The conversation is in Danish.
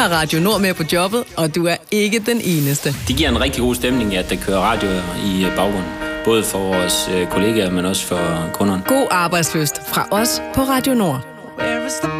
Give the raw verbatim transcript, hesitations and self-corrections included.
har Radio Nord med på jobbet, og du er ikke den eneste. Det giver en rigtig god stemning, at der kører radio i baggrunden. Både for vores kollegaer, men også for kunderne. God arbejdslyst fra os på Radio Nord.